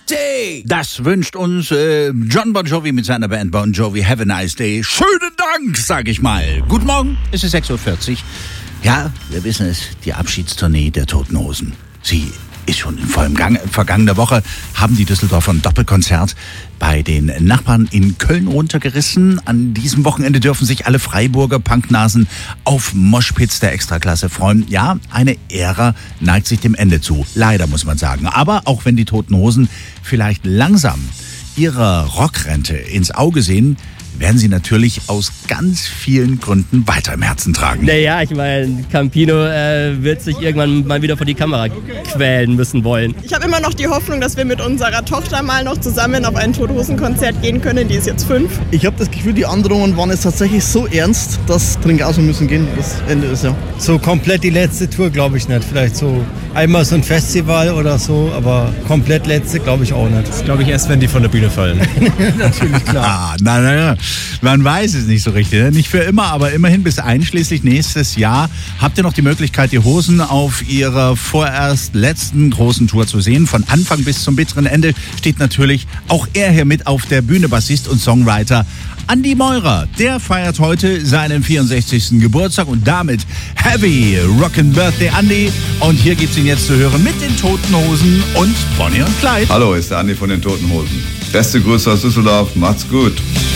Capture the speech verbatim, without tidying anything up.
Day. Das wünscht uns äh, John Bon Jovi mit seiner Band Bon Jovi. Have a nice day. Schönen Dank, sag ich mal. Guten Morgen, es ist sechs Uhr vierzig. Ja, wir wissen es, die Abschiedstournee der Toten Hosen. Sie ist schon in vollem Gang. Vergangene Woche haben die Düsseldorfer ein Doppelkonzert bei den Nachbarn in Köln runtergerissen. An diesem Wochenende dürfen sich alle Freiburger Punknasen auf Moshpits der Extraklasse freuen. Ja, eine Ära neigt sich dem Ende zu. Leider, muss man sagen. Aber auch wenn die Toten Hosen vielleicht langsam ihrer Rockrente ins Auge sehen, werden sie natürlich aus ganz vielen Gründen weiter im Herzen tragen. Naja, ich meine, Campino äh, wird sich irgendwann mal wieder vor die Kamera quälen müssen wollen. Ich habe immer noch die Hoffnung, dass wir mit unserer Tochter mal noch zusammen auf ein Toten-Hosen-Konzert gehen können. Die ist jetzt fünf. Ich habe das Gefühl, die Androhungen waren jetzt tatsächlich so ernst, dass Trinkhausen müssen gehen, das Ende ist ja. So komplett die letzte Tour glaube ich nicht. Vielleicht so einmal so ein Festival oder so, aber komplett letzte glaube ich auch nicht. Das glaube ich erst, wenn die von der Bühne fallen. Natürlich, klar. Ah, na, na, na. Man weiß es nicht so richtig. Ne? Nicht für immer, aber immerhin bis einschließlich nächstes Jahr habt ihr noch die Möglichkeit, die Hosen auf ihrer vorerst letzten großen Tour zu sehen. Von Anfang bis zum bitteren Ende steht natürlich auch er hier mit auf der Bühne, Bassist und Songwriter Andi Meurer. Der feiert heute seinen vierundsechzigsten Geburtstag und damit Heavy Rockin' Birthday Andi. Und hier gibt's ihn jetzt zu hören mit den Toten Hosen und Bonnie und Clyde. Hallo, ist der Andi von den Toten Hosen. Beste Grüße aus Düsseldorf, macht's gut.